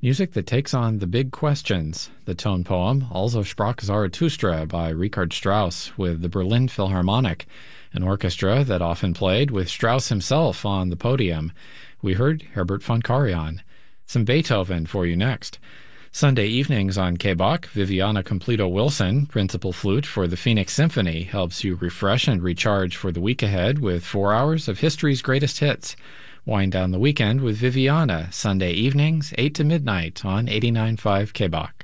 Music that takes on the big questions. The tone poem Also sprach Zarathustra by Richard Strauss with the Berlin Philharmonic, an orchestra that often played with Strauss himself on the podium. We heard Herbert von Karajan. Some Beethoven for you next. Sunday evenings on KBOK, Viviana Completo-Wilson, principal flute for the Phoenix Symphony, helps you refresh and recharge for the week ahead with 4 hours of history's greatest hits. Wind down the weekend with Viviana, Sunday evenings, 8 to midnight on 89.5 KBOK.